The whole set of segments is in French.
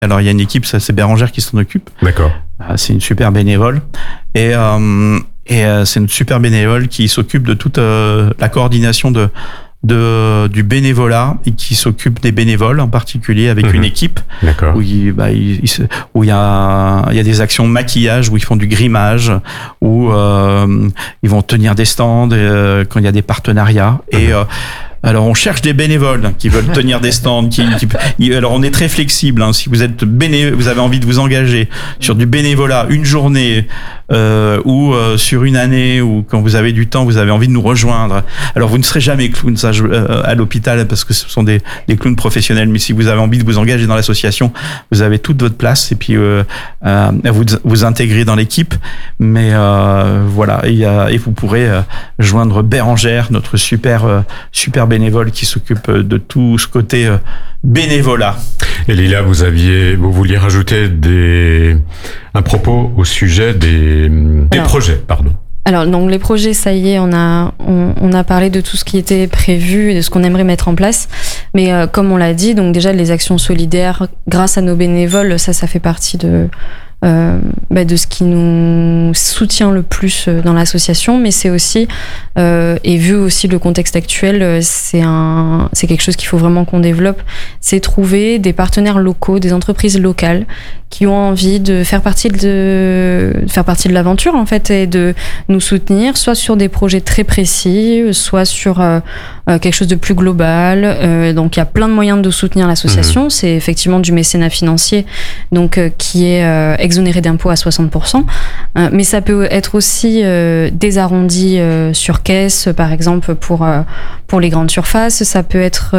Alors il y a une équipe, ça c'est Bérangère qui s'en occupe. D'accord. C'est une super bénévole et c'est une super bénévole qui s'occupe de toute la coordination du bénévolat et qui s'occupe des bénévoles en particulier avec une équipe. D'accord. Où il y a des actions de maquillage, où ils font du grimage, où ils vont tenir des stands quand il y a des partenariats et alors on cherche des bénévoles qui veulent tenir des stands. Alors on est très flexible. Si vous êtes vous avez envie de vous engager sur du bénévolat une journée ou sur une année, ou quand vous avez du temps, vous avez envie de nous rejoindre. Alors vous ne serez jamais clown à l'hôpital parce que ce sont des clowns professionnels. Mais si vous avez envie de vous engager dans l'association, vous avez toute votre place et puis vous intégrer dans l'équipe. Mais voilà, et vous pourrez joindre Bérangère, notre super bénévole qui s'occupe de tout ce côté bénévolat. Et Lila, vous vouliez rajouter un propos au sujet des projets, pardon. Alors, donc les projets, ça y est, on a parlé de tout ce qui était prévu et de ce qu'on aimerait mettre en place. Mais comme on l'a dit, donc déjà les actions solidaires, grâce à nos bénévoles, ça fait partie de ce qui nous soutient le plus dans l'association, mais c'est aussi et vu aussi le contexte actuel, c'est quelque chose qu'il faut vraiment qu'on développe, c'est trouver des partenaires locaux, des entreprises locales qui ont envie de faire partie de l'aventure en fait et de nous soutenir, soit sur des projets très précis, soit sur quelque chose de plus global. Donc il y a plein de moyens de soutenir l'association. C'est effectivement du mécénat financier, donc qui est exonéré d'impôts à 60%. Mais ça peut être aussi des arrondis sur caisse, par exemple pour les grandes surfaces. Ça peut être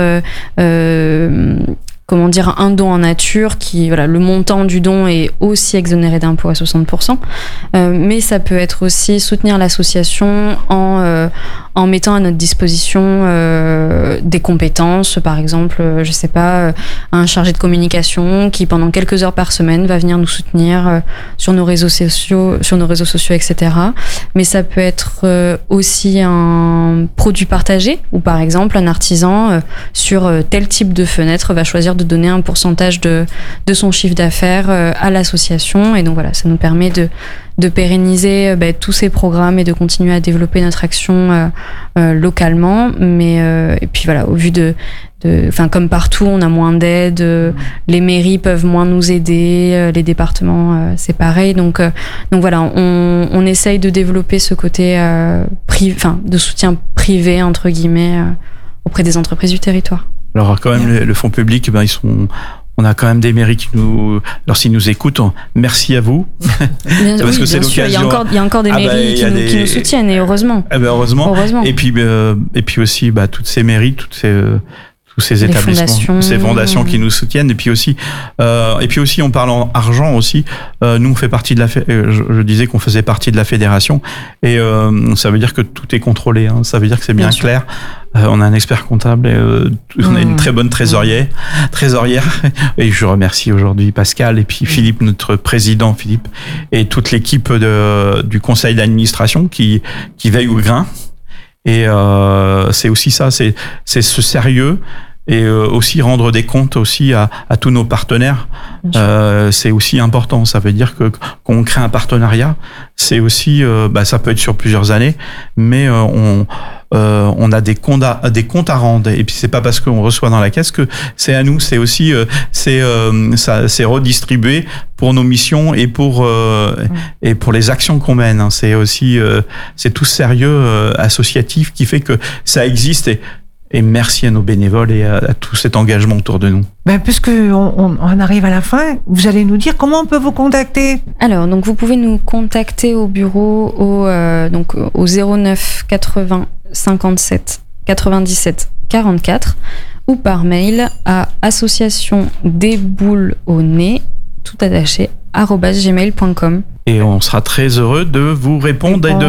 un don en nature le montant du don est aussi exonéré d'impôts à 60%. Mais ça peut être aussi soutenir l'association en mettant à notre disposition des compétences, par exemple, un chargé de communication qui pendant quelques heures par semaine va venir nous soutenir sur nos réseaux sociaux, etc. Mais ça peut être aussi un produit partagé, où par exemple un artisan sur tel type de fenêtre va choisir de donner un pourcentage de son chiffre d'affaires à l'association, et donc voilà, ça nous permet de pérenniser tous ces programmes et de continuer à développer notre action localement. Mais et puis voilà, au vu comme partout, on a moins d'aide, les mairies peuvent moins nous aider, les départements c'est pareil. Donc voilà, on essaye de développer ce côté de soutien privé entre guillemets auprès des entreprises du territoire. Alors quand même le fonds public, on a quand même des mairies alors s'ils nous écoutent, merci à vous. Parce que c'est l'occasion. Il y a encore des mairies qui nous soutiennent, et heureusement. Heureusement. Et puis aussi, toutes ces mairies, tous ces établissements, ces fondations qui nous soutiennent, et puis aussi en parlant argent aussi, nous on fait partie de je disais qu'on faisait partie de la fédération, et ça veut dire que tout est contrôlé, ça veut dire que c'est bien clair. On a un expert comptable, et on a une très bonne trésorière, et je remercie aujourd'hui Pascal et puis Philippe, notre président Philippe, et toute l'équipe du conseil d'administration qui veille au grain. Et c'est aussi ça, c'est ce sérieux, et aussi rendre des comptes aussi à tous nos partenaires. C'est aussi important. Ça veut dire que quand on crée un partenariat, c'est aussi ça peut être sur plusieurs années, mais on a des comptes à rendre, et puis c'est pas parce qu'on reçoit dans la caisse que c'est à nous, c'est aussi c'est redistribué pour nos missions et pour les actions qu'on mène. C'est aussi c'est tout sérieux associatif qui fait que ça existe, et merci à nos bénévoles et à tout cet engagement autour de nous. Puisque on arrive à la fin, vous allez nous dire comment on peut vous contacter. Alors, donc vous pouvez nous contacter au bureau au 09 80 57 97 44, ou par mail à associationdesboulesaunez @gmail.com. Et on sera très heureux de vous répondre et de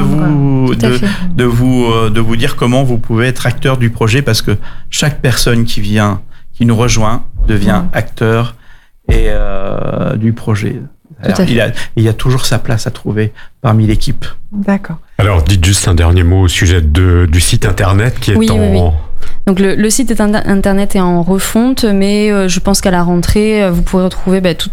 vous dire comment vous pouvez être acteur du projet, parce que chaque personne qui nous rejoint devient acteur du projet. Alors, il y a toujours sa place à trouver parmi l'équipe. D'accord. Alors, dites juste un dernier mot au sujet du site internet qui est Donc le site internet est en refonte, mais je pense qu'à la rentrée, vous pourrez retrouver toutes